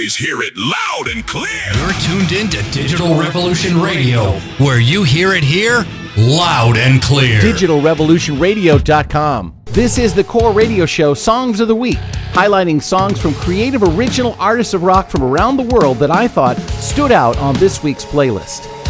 always hear it loud and clear. You're tuned in to Digital Revolution Radio, where you hear it here loud and clear. DigitalRevolutionRadio.com. This is the Core Radio Show Songs of the Week, highlighting songs from creative original artists of rock from around the world that I thought stood out on this week's playlist.